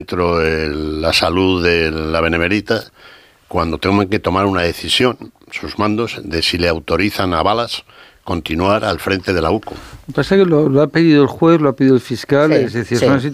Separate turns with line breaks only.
la salud de la Benemérita cuando tengan que tomar una decisión, sus mandos, de si le autorizan a Balas continuar al frente de la UCO.
Lo que pasa es que lo ha pedido el juez, lo ha pedido el fiscal, es decir, es una situación